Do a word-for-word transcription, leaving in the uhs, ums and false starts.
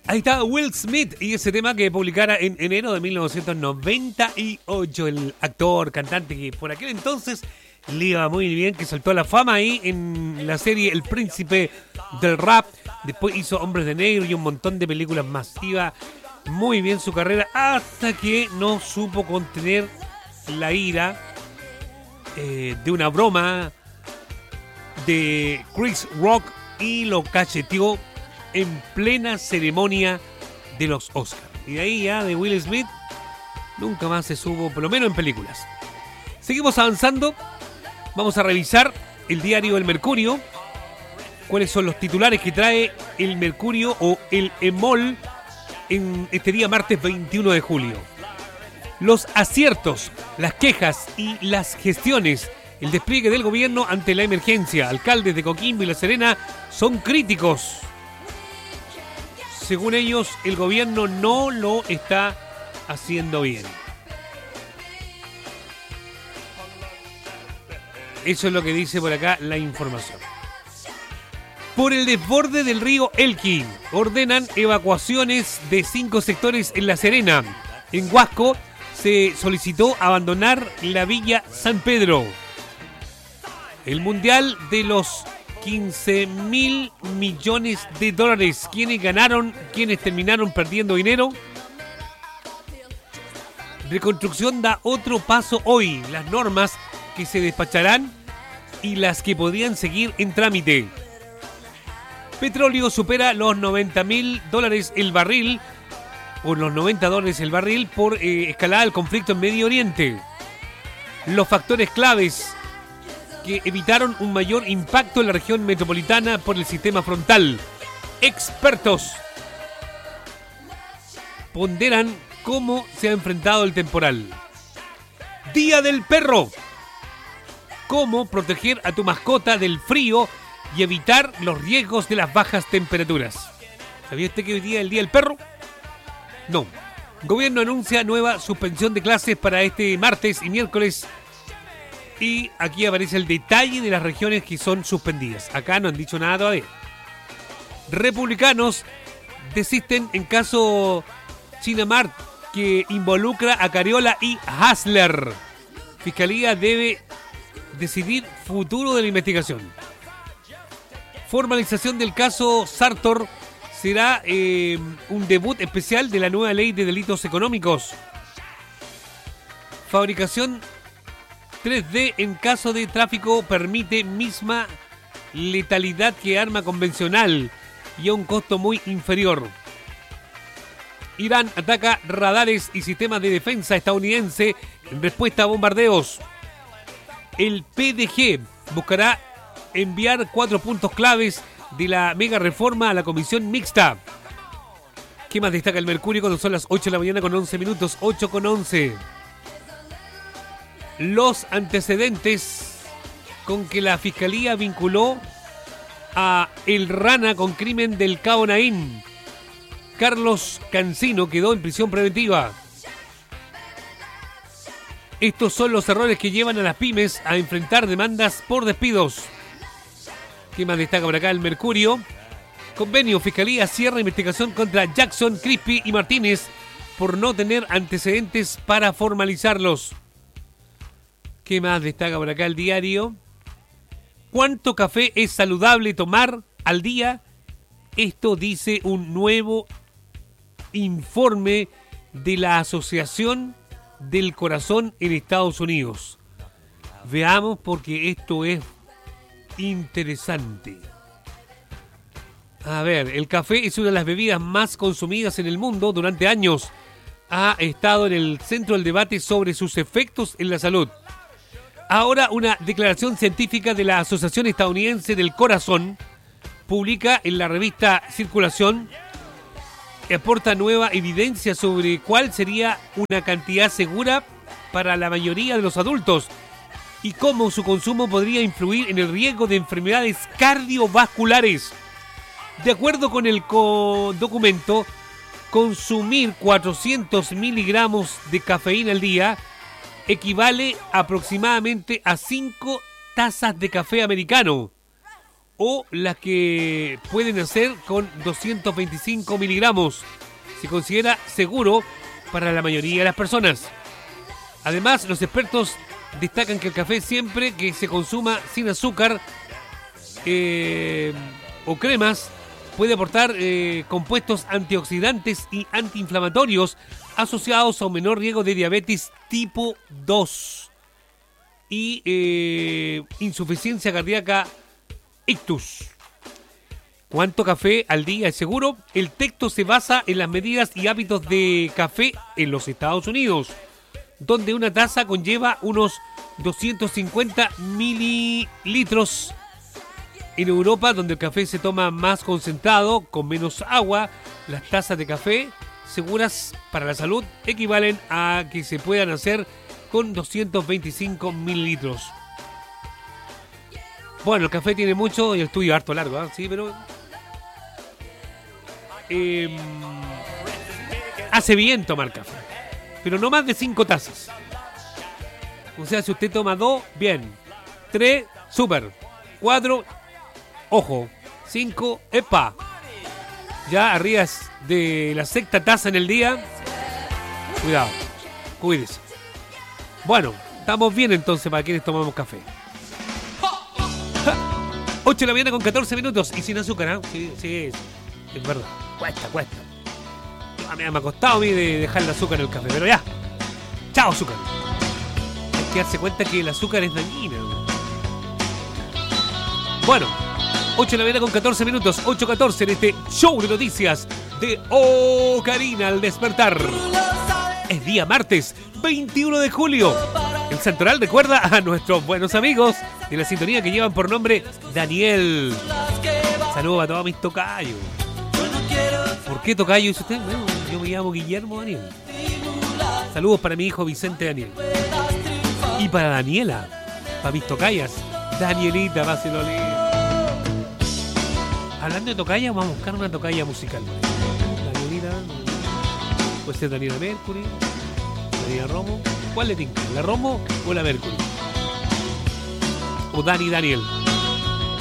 Ahí está Will Smith y ese tema que publicara en enero de mil novecientos noventa y ocho. El actor, cantante que por aquel entonces le iba muy bien, que saltó a la fama ahí en la serie El Príncipe del Rap. Después hizo Hombres de Negro y un montón de películas más. Iba muy bien su carrera hasta que no supo contener la ira eh, de una broma de Chris Rock y lo cacheteó en plena ceremonia de los Oscars. Y de ahí ya de Will Smith nunca más se supo, por lo menos en películas. Seguimos avanzando. Vamos a revisar el diario El Mercurio. ¿Cuáles son los titulares que trae El Mercurio o el Emol en este día martes veintiuno de julio? Los aciertos, las quejas y las gestiones, el despliegue del gobierno ante la emergencia. Alcaldes de Coquimbo y La Serena son críticos. Según ellos, el gobierno no lo está haciendo bien. Eso es lo que dice por acá la información. Por el desborde del río Elqui, ordenan evacuaciones de cinco sectores en La Serena. En Huasco se solicitó abandonar la Villa San Pedro. El Mundial de los quince mil millones de dólares. ¿Quiénes ganaron? ¿Quiénes terminaron perdiendo dinero? Reconstrucción da otro paso hoy. Las normas que se despacharán y las que podrían seguir en trámite. Petróleo supera los noventa mil dólares el barril, por los noventa dólares el barril, por eh, escalada del conflicto en Medio Oriente. Los factores claves que evitaron un mayor impacto en la región metropolitana por el sistema frontal. Expertos ponderan cómo se ha enfrentado el temporal. Día del Perro. Cómo proteger a tu mascota del frío y evitar los riesgos de las bajas temperaturas. ¿Sabía usted que hoy día es el Día del Perro? No. Gobierno anuncia nueva suspensión de clases para este martes y miércoles. Y aquí aparece el detalle de las regiones que son suspendidas. Acá no han dicho nada todavía. Republicanos desisten en caso Chinamart, que involucra a Cariola y Hassler. Fiscalía debe decidir futuro de la investigación. Formalización del caso Sartor será eh, un debut especial de la nueva ley de delitos económicos. Fabricación tres D en caso de tráfico permite misma letalidad que arma convencional y a un costo muy inferior. Irán ataca radares y sistemas de defensa estadounidense en respuesta a bombardeos. El P D G buscará enviar cuatro puntos claves de la mega reforma a la comisión mixta. ¿Qué más destaca el Mercurio cuando son las ocho de la mañana con once minutos? ocho con once. Los antecedentes con que la fiscalía vinculó a El Rana con crimen del Cabo Naín. Carlos Cancino quedó en prisión preventiva. Estos son los errores que llevan a las pymes a enfrentar demandas por despidos. ¿Qué más destaca por acá el Mercurio? Convenio, Fiscalía cierra investigación contra Jackson, Crispy y Martínez por no tener antecedentes para formalizarlos. ¿Qué más destaca por acá el diario? ¿Cuánto café es saludable tomar al día? Esto dice un nuevo informe de la Asociación del Corazón en Estados Unidos. Veamos, porque esto es interesante. A ver, el café es una de las bebidas más consumidas en el mundo durante años. Ha estado en el centro del debate sobre sus efectos en la salud. Ahora, una declaración científica de la Asociación Estadounidense del Corazón publica en la revista Circulación que aporta nueva evidencia sobre cuál sería una cantidad segura para la mayoría de los adultos y cómo su consumo podría influir en el riesgo de enfermedades cardiovasculares. De acuerdo con el co- documento, consumir cuatrocientos miligramos de cafeína al día equivale aproximadamente a cinco tazas de café americano, o las que pueden hacer con doscientos veinticinco miligramos. Se considera seguro para la mayoría de las personas. Además, los expertos destacan que el café, siempre que se consuma sin azúcar eh, o cremas, puede aportar eh, compuestos antioxidantes y antiinflamatorios asociados a un menor riesgo de diabetes tipo dos y eh, insuficiencia cardíaca ictus. ¿Cuánto café al día es seguro? El texto se basa en las medidas y hábitos de café en los Estados Unidos, donde una taza conlleva unos doscientos cincuenta mililitros. En Europa, donde el café se toma más concentrado, con menos agua, las tazas de café seguras para la salud equivalen a que se puedan hacer con doscientos veinticinco mililitros. Bueno, el café tiene mucho y el estudio harto largo, ¿eh? Sí, pero eh, hace bien tomar café, pero no más de cinco tazas. O sea, si usted toma dos, bien. Tres, súper. Cuatro, ojo. Cinco, epa. Ya arriba de la sexta taza en el día. Cuidado, cuídese. Bueno, estamos bien entonces para quienes tomamos café. ocho de la mañana con catorce minutos y sin azúcar, ¿eh? Sí, sí, es, es verdad. Cuesta, cuesta. A mí me ha costado a mí de dejar el azúcar en el café, pero ya. Chao, azúcar. Hay que darse cuenta que el azúcar es dañina. Bueno, ocho de la mañana con catorce minutos, ocho catorce en este show de noticias de Ocarina al despertar. Es día martes, veintiuno de julio. El Santoral recuerda a nuestros buenos amigos de la sintonía que llevan por nombre Daniel. Saludos a todos mis tocayos. ¿Por qué tocayo dice usted? Bueno, yo me llamo Guillermo Daniel. Saludos para mi hijo Vicente Daniel. Y para Daniela, para mis tocayas, Danielita Basiloli. Hablando de tocaya, vamos a buscar una tocaya musical. Danielita, puede ser Daniela Mercury, Daniela Romo. ¿Cuál le tinca? ¿La Romo o la Mercury? O Dani Daniel.